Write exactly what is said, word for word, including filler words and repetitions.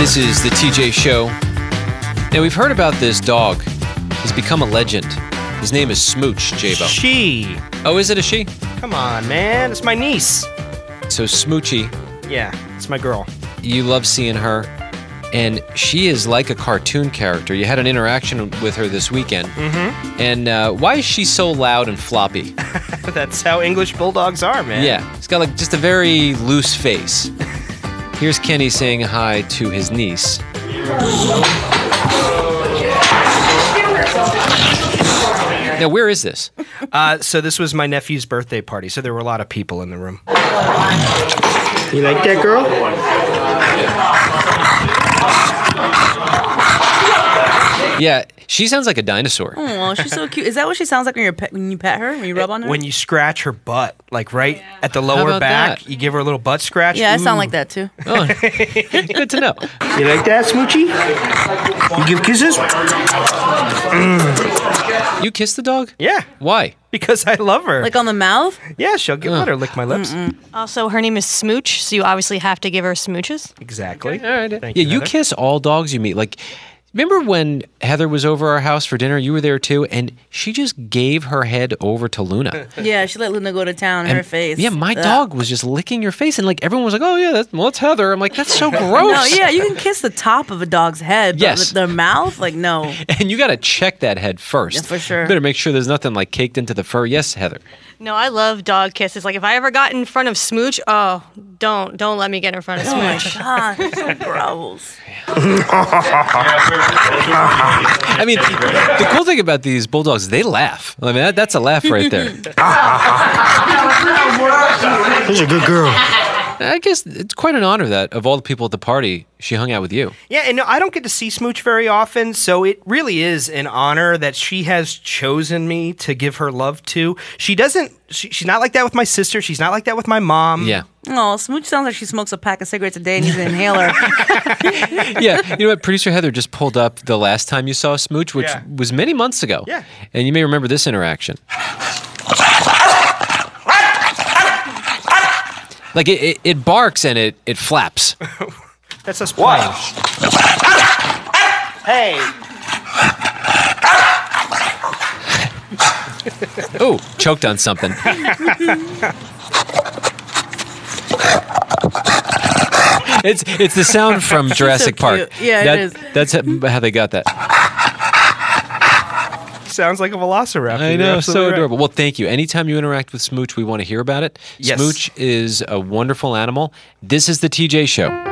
This is the T J Show. Now, we've heard about this dog. He's become a legend. His name is Smooch, J-Bo. She. Oh, is it a she? Come on, man. It's my niece. So, Smoochy, Yeah, it's my girl. you love seeing her, and she is like a cartoon character. You had an interaction with her this weekend. Mm-hmm. And uh, why is she so loud and floppy? That's how English bulldogs are, man. Yeah, he's got like just a very loose face. Here's Kenny saying hi to his niece. Now, where is this? Uh, so this was my nephew's birthday party, so there were a lot of people in the room. You like that, girl? Yeah, she sounds like a dinosaur. Oh, she's so cute. Is that what she sounds like when you pet, when you pet her? When you rub on her? When you scratch her butt, like right at the lower about back, that? you give her a little butt scratch. yeah, I Ooh. sound like that too. Oh, good to know. You like that, Smoochie? You give kisses? You kiss the dog? Yeah, Why? because I love her. Like on the mouth? yeah, she'll get let her lick my lips. Also, her name is Smooch, so you obviously have to give her smooches. Exactly. All right. Thank yeah, you, you Heather. kiss all dogs you meet. Like, remember when Heather was over our house for dinner? You were there too, and she just gave her head over to Luna. Yeah, she let Luna go to town in And- her face. Yeah, my Ugh. dog was just licking your face, and like everyone was like, "Oh yeah, that's, well, it's Heather." I'm like, "That's so gross." No, yeah, you can kiss the top of a dog's head, but Yes. the mouth, like no. And you got to check that head first. Yeah, for sure. You better make sure there's nothing like caked into the fur. Yes, Heather. No, I love dog kisses. Like if I ever got in front of Smooch, oh, don't don't let me get in front of Oh my Smooch. god, it's so gross. I mean, the cool thing about these bulldogs, they laugh. I mean, that, that's a laugh right there. She's a good girl. I guess it's quite an honor that of all the people at the party, she hung out with you. Yeah, and no, I don't get to see Smooch very often, so it really is an honor that she has chosen me to give her love to. She doesn't, she, she's not like that with my sister. She's not like that with my mom. Yeah. Oh, Smooch sounds like she smokes a pack of cigarettes a day and needs an inhaler. Yeah, you know what? Producer Heather just pulled up the last time you saw Smooch, which Yeah. was many months ago. Yeah. And you may remember this interaction. Like, it, it, it barks and it, it flaps. That's us playing. Hey. Oh, choked on something. It's it's the sound from Jurassic so Park. cute. Yeah, it That- is. That's how they got that. Sounds like a velociraptor. I You're know, so absolutely right. adorable. Well, thank you. Anytime you interact with Smooch, we want to hear about it. Yes. Smooch is a wonderful animal. This is the T J Show.